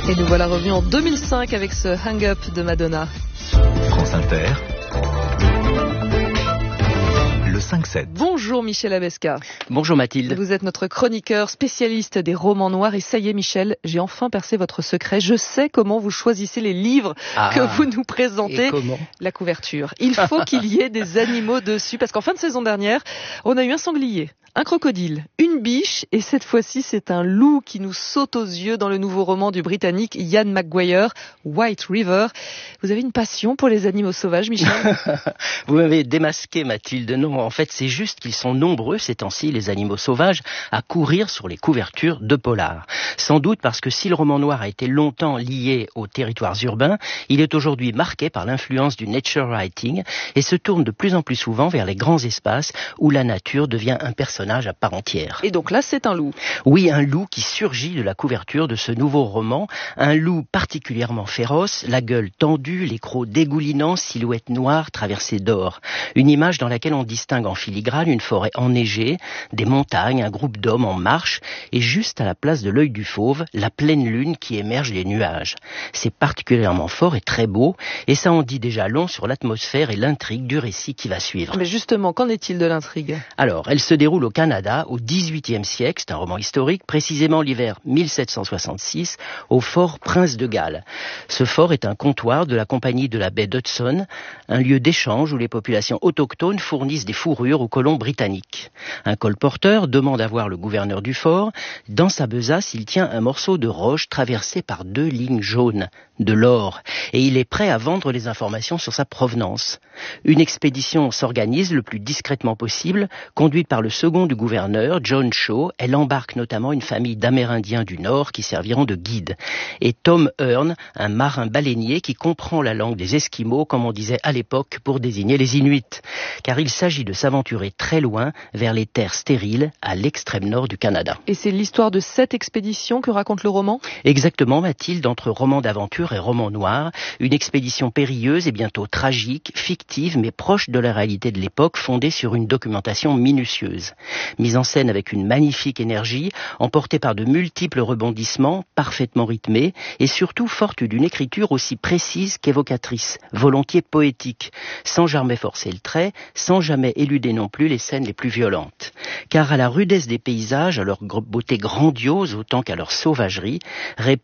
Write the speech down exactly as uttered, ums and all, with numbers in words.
Et nous voilà revenus en deux mille cinq avec ce Hang Up de Madonna. France Inter, le cinq sept. Bonjour Michel Abesca. Bonjour Mathilde. Vous êtes notre chroniqueur spécialiste des romans noirs et ça y est Michel, j'ai enfin percé votre secret. Je sais comment vous choisissez les livres ah, que vous nous présentez. Et comment ? La couverture. Il faut qu'il y ait des animaux dessus parce qu'en fin de saison dernière, on a eu un sanglier, un crocodile, une biche et cette fois-ci c'est un loup qui nous saute aux yeux dans le nouveau roman du Britannique Ian McGuire, White River. Vous avez une passion pour les animaux sauvages, Michel ? Vous m'avez démasqué Mathilde. Non, en fait c'est juste qu'ils sont nombreux ces temps-ci, les animaux sauvages, à courir sur les couvertures de polar. Sans doute parce que si le roman noir a été longtemps lié aux territoires urbains, il est aujourd'hui marqué par l'influence du nature writing et se tourne de plus en plus souvent vers les grands espaces où la nature devient un personnage à part entière. Et donc là, c'est un loup. Oui, un loup qui surgit de la couverture de ce nouveau roman. Un loup particulièrement féroce, la gueule tendue, les crocs dégoulinants, silhouette noire traversée d'or. Une image dans laquelle on distingue en filigrane une forêt enneigée, des montagnes, un groupe d'hommes en marche, et juste à la place de l'œil du fauve, la pleine lune qui émerge des nuages. C'est particulièrement fort et très beau, et ça en dit déjà long sur l'atmosphère et l'intrigue du récit qui va suivre. Mais justement, qu'en est-il de l'intrigue ? Alors, elle se déroule au Canada, au dix-huitième siècle, c'est un roman historique, précisément l'hiver mille sept cent soixante-six, au fort Prince de Galles. Ce fort est un comptoir de la compagnie de la baie d'Hudson, un lieu d'échange où les populations autochtones fournissent des fourrures aux colons britanniques. Un colporteur demande à voir le gouverneur du fort. Dans sa besace, il tient un morceau de roche traversé par deux lignes jaunes, de l'or, et il est prêt à vendre les informations sur sa provenance. Une expédition s'organise le plus discrètement possible, conduite par le second du gouverneur, John Shaw. Elle embarque notamment une famille d'Amérindiens du Nord qui serviront de guides. Et Tom Hearn, un marin baleinier qui comprend la langue des Esquimaux, comme on disait à l'époque pour désigner les Inuits. Car il s'agit de s'aventurer très loin, vers les terres stériles, à l'extrême nord du Canada. Et c'est l'histoire de cette expédition que raconte le roman ? Exactement, Mathilde, entre roman d'aventure et roman noir. Une expédition périlleuse et bientôt tragique, fictive, mais proche de la réalité de l'époque, fondée sur une documentation minutieuse. Mise en scène avec une magnifique énergie, emportée par de multiples rebondissements, parfaitement rythmés, et surtout forte d'une écriture aussi précise qu'évocatrice, volontiers poétique, sans jamais forcer le trait, sans jamais éluder non plus les scènes les plus violentes. Car à la rudesse des paysages, à leur beauté grandiose autant qu'à leur sauvagerie,